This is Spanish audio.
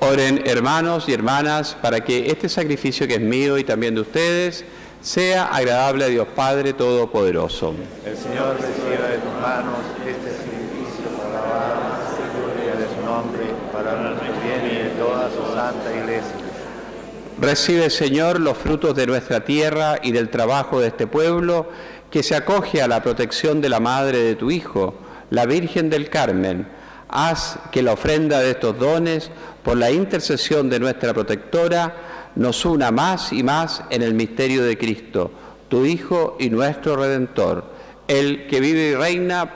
Oren, hermanos y hermanas, para que este sacrificio que es mío y también de ustedes sea agradable a Dios Padre Todopoderoso. El Señor reciba de tus manos este sacrificio para alabanza y gloria de su nombre, para nuestro bien y de toda su santa Iglesia. Recibe, Señor, los frutos de nuestra tierra y del trabajo de este pueblo, que se acoge a la protección de la Madre de tu Hijo, la Virgen del Carmen. Haz que la ofrenda de estos dones, por la intercesión de nuestra protectora, nos una más y más en el misterio de Cristo, tu Hijo y nuestro Redentor, el que vive y reina